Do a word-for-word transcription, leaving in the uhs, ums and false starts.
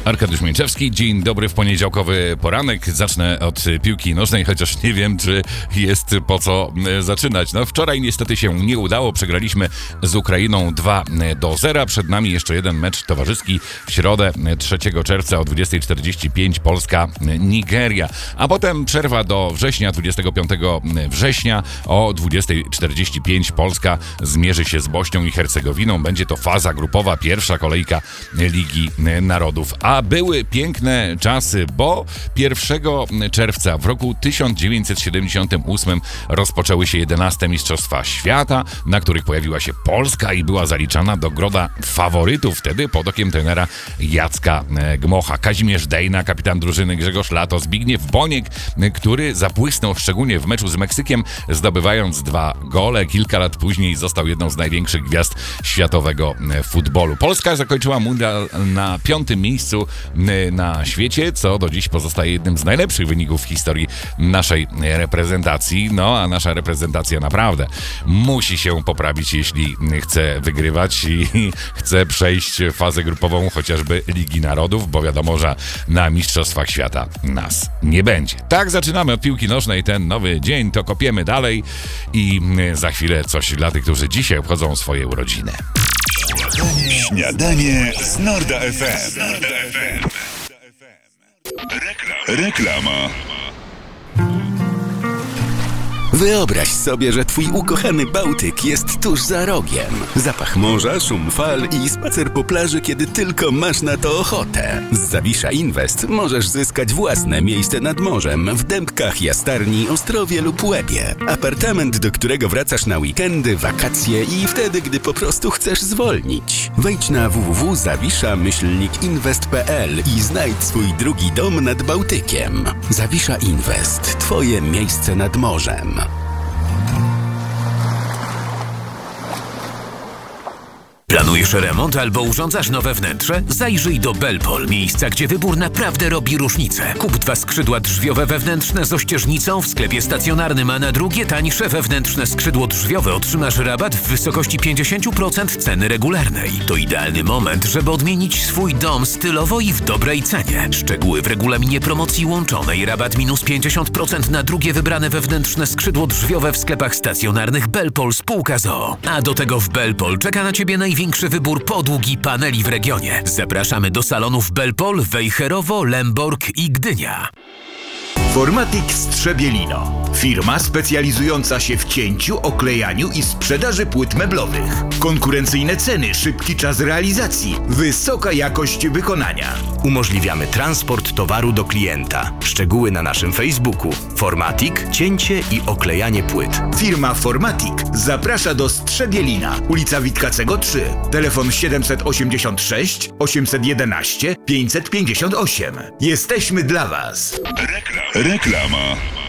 Arkadiusz Mieńczewski, dzień dobry w poniedziałkowy poranek. Zacznę od piłki nożnej, chociaż nie wiem, czy jest po co zaczynać. No wczoraj niestety się nie udało, przegraliśmy z Ukrainą dwa do zera. Przed nami jeszcze jeden mecz towarzyski w środę trzeciego czerwca o dwudziesta czterdzieści pięć Polska-Nigeria. A potem przerwa do września, dwudziestego piątego września o dwudziesta czterdzieści pięć Polska zmierzy się z Bośnią i Hercegowiną. Będzie to faza grupowa, pierwsza kolejka Ligi Narodów. A były piękne czasy, bo pierwszego czerwca w roku tysiąc dziewięćset siedemdziesiątym ósmym rozpoczęły się jedenaste Mistrzostwa Świata, na których pojawiła się Polska i była zaliczana do grona faworytów wtedy pod okiem trenera Jacka Gmocha. Kazimierz Dejna, kapitan drużyny, Grzegorz Lato, Zbigniew Boniek, który zabłysnął szczególnie w meczu z Meksykiem, zdobywając dwa gole. Kilka lat później został jedną z największych gwiazd światowego futbolu. Polska zakończyła mundial na piątym miejscu na świecie, co do dziś pozostaje jednym z najlepszych wyników w historii naszej reprezentacji. No, a nasza reprezentacja naprawdę musi się poprawić, jeśli chce wygrywać i chce przejść fazę grupową chociażby Ligi Narodów, bo wiadomo, że na Mistrzostwach Świata nas nie będzie. Tak zaczynamy od piłki nożnej ten nowy dzień, to kopiemy dalej i za chwilę coś dla tych, którzy dzisiaj obchodzą swoje urodziny. Śniadanie z Norda F M. Reklama. Wyobraź sobie, że twój ukochany Bałtyk jest tuż za rogiem. Zapach morza, szum fal i spacer po plaży, kiedy tylko masz na to ochotę. Z Zawisza Invest możesz zyskać własne miejsce nad morzem w Dębkach, Jastarni, Ostrowie lub Łebie. Apartament, do którego wracasz na weekendy, wakacje i wtedy, gdy po prostu chcesz zwolnić. Wejdź na w w w kropka zawisza myślnik inwest kropka p l i znajdź swój drugi dom nad Bałtykiem. Zawisza Invest. Twoje miejsce nad morzem. Planujesz remont albo urządzasz nowe wnętrze? Zajrzyj do Belpol, miejsca, gdzie wybór naprawdę robi różnicę. Kup dwa skrzydła drzwiowe wewnętrzne z ościeżnicą w sklepie stacjonarnym, a na drugie tańsze wewnętrzne skrzydło drzwiowe otrzymasz rabat w wysokości pięćdziesiąt procent ceny regularnej. To idealny moment, żeby odmienić swój dom stylowo i w dobrej cenie. Szczegóły w regulaminie promocji łączonej. Rabat minus pięćdziesiąt procent na drugie wybrane wewnętrzne skrzydło drzwiowe w sklepach stacjonarnych Belpol spółka z o o. A do tego w Belpol czeka na Ciebie największy Większy wybór podłóg i paneli w regionie. Zapraszamy do salonów Belpol, Wejherowo, Lemborg i Gdynia. Formatic Strzebielino. Firma specjalizująca się w cięciu, oklejaniu i sprzedaży płyt meblowych. Konkurencyjne ceny, szybki czas realizacji, wysoka jakość wykonania. Umożliwiamy transport towaru do klienta. Szczegóły na naszym Facebooku. Formatic, cięcie i oklejanie płyt. Firma Formatic zaprasza do Strzebielina, ulica Witkacego trzy. Telefon siedemset osiemdziesiąt sześć osiemset jedenaście pięćset pięćdziesiąt osiem. Jesteśmy dla Was. Reklama.